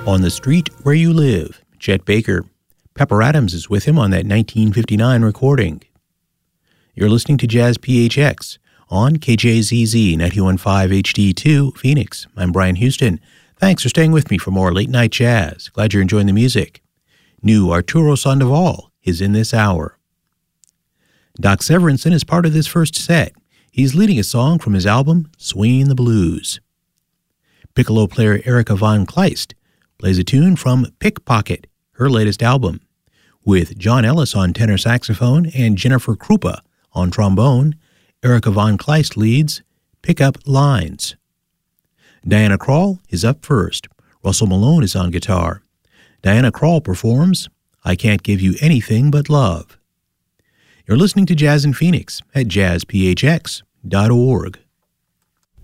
On the Street Where You Live, Chet Baker. Pepper Adams is with him on that 1959 recording. You're listening to Jazz PHX on KJZZ 91.5 HD2 Phoenix. I'm Brian Houston. Thanks for staying with me for more late night jazz. Glad you're enjoying the music. New Arturo Sandoval is in this hour. Doc Severinsen is part of this first set. He's leading a song from his album Swinging the Blues. Piccolo player Erika von Kleist plays a tune from Pickpocket, her latest album. With John Ellis on tenor saxophone and Jennifer Krupa on trombone, Erika von Kleist leads Pick Up Lines. Diana Krall is up first. Russell Malone is on guitar. Diana Krall performs I Can't Give You Anything But Love. You're listening to Jazz in Phoenix at jazzphx.org.